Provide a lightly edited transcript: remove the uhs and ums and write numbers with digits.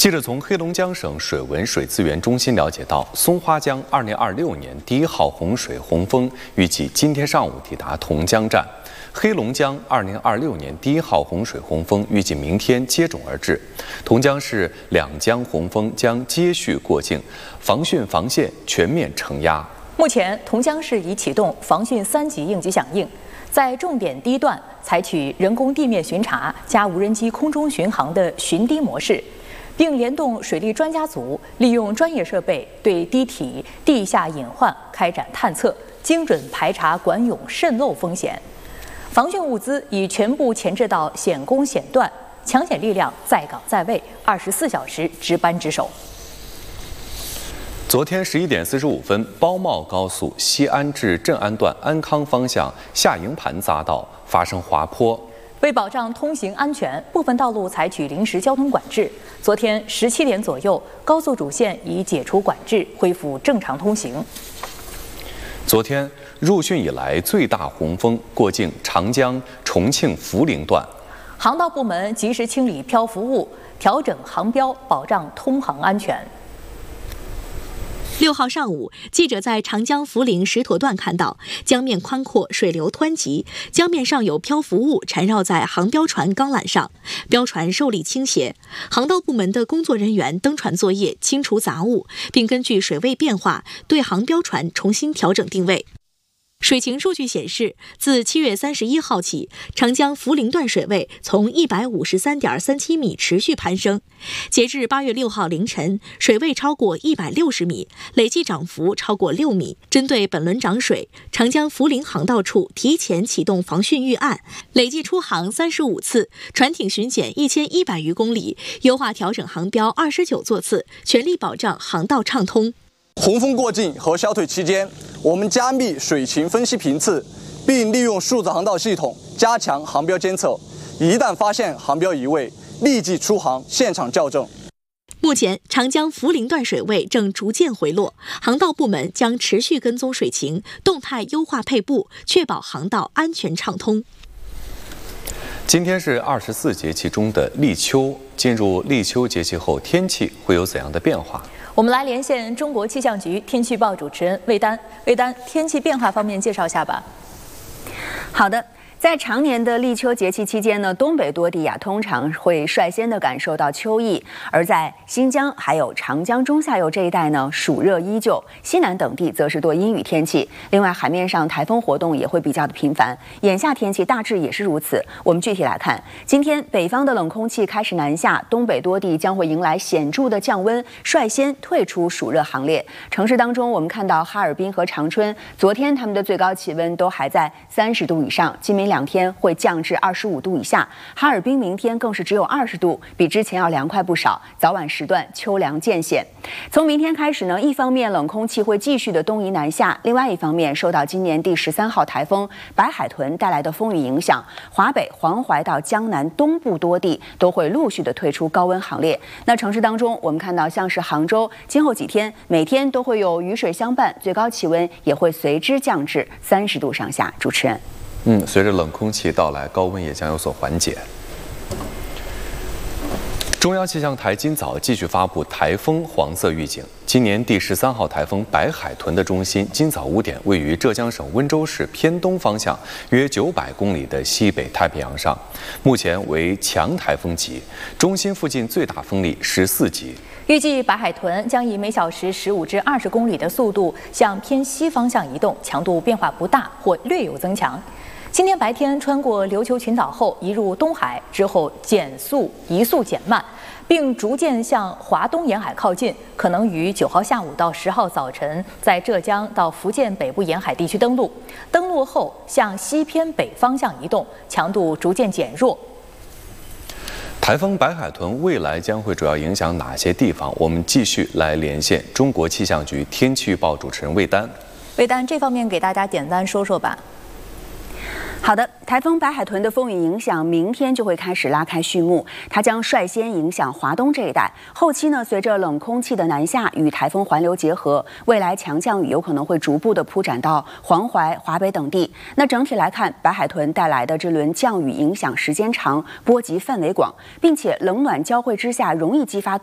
记者从黑龙江省水文水资源中心了解到，松花江2026年第1号洪水洪峰预计今天上午抵达同江站，黑龙江2026年第1号洪水洪峰预计明天接踵而至。同江市两江洪峰将接续过境，防汛防线全面承压。 目前，同江市已启动防汛3级应急响应，在重点堤段采取人工地面巡查加无人机空中巡航的巡堤模式，并联动水利专家组，利用专业设备对堤体地下隐患开展探测，精准排查管涌渗漏风险。防汛物资已全部前置到险工险段，抢险力量在岗在位，24小时值班值守。 昨天11点45分，包茂高速西安至镇安段安康方向下营盘匝道发生滑坡。 为保障通行安全，部分道路采取临时交通管制。昨天17点左右，高速主线已解除管制，恢复正常通行。 昨天入汛以来最大洪峰过境长江重庆涪陵段， 航道部门及时清理漂浮物，调整航标，保障通航安全。 6号上午，记者在长江涪陵石沱段看到，江面宽阔，水流湍急，江面上有漂浮物缠绕在航标船钢缆上，标船受力倾斜。航道部门的工作人员登船作业，清除杂物，并根据水位变化对航标船重新调整定位。水情数据显示，自7月31号起，长江涪陵段水位从153.37米持续攀升，截至8月6号凌晨，水位超过160米，累计涨幅超过6米。针对本轮涨水，长江涪陵航道处提前启动防汛预案，累计出航35次，船艇巡检1100余公里，优化调整航标29座次，全力保障航道畅通。 洪峰过境和消退期间，我们加密水情分析频次，并利用数字航道系统加强航标监测，一旦发现航标移位，立即出航现场校正。 目前，长江涪陵段水位正逐渐回落，航道部门将持续跟踪水情，动态优化配部，确保航道安全畅通。 今天是24节气中的立秋，进入立秋节气后，天气会有怎样的变化？ 我们来连线中国气象局天气预报主持人魏丹。魏丹，天气变化方面介绍一下吧。 好的。在常年的立秋节气期间呢，东北多地通常会率先的感受到秋意，而在新疆还有长江中下游这一带呢，暑热依旧，西南等地则是多阴雨天气。另外，海面上台风活动也会比较的频繁，眼下天气大致也是如此。我们具体来看，今天北方的冷空气开始南下，东北多地将会迎来显著的降温，率先退出暑热行列。城市当中，我们看到哈尔滨和长春，昨天他们的最高气温都还在30度以上，今明2天会降至25度以下，哈尔滨明天更是只有20度，比之前要凉快不少。早晚时段秋凉渐显。从明天开始呢，一方面冷空气会继续的东移南下，另外一方面受到今年第13号台风白海豚带来的风雨影响，华北、黄淮到江南东部多地都会陆续的退出高温行列。那城市当中，我们看到像是杭州，今后几天每天都会有雨水相伴，最高气温也会随之降至30度上下。主持人。 随着冷空气到来，高温也将有所缓解。中央气象台今早继续发布台风黄色预警。今年第13号台风白海豚的中心今早5点位于浙江省温州市偏东方向约900公里的西北太平洋上，目前为强台风级，中心附近最大风力14级。 预计白海豚将以每小时15至20公里的速度向偏西方向移动，强度变化不大或略有增强。今天白天穿过琉球群岛后移入东海，之后移速减慢，并逐渐向华东沿海靠近，可能于9号下午到10号早晨在浙江到福建北部沿海地区登陆。登陆后向西偏北方向移动，强度逐渐减弱。 台风白海豚未来将会主要影响哪些地方？我们继续来连线中国气象局天气预报主持人魏丹。 魏丹，这方面给大家简单说说吧。 好的，台风白海豚的风雨影响明天就会开始拉开序幕，它将率先影响华东这一带。后期呢，随着冷空气的南下与台风环流结合，未来强降雨有可能会逐步的铺展到黄淮、华北等地。那整体来看，白海豚带来的这轮降雨影响时间长，波及范围广，并且冷暖交汇之下容易激发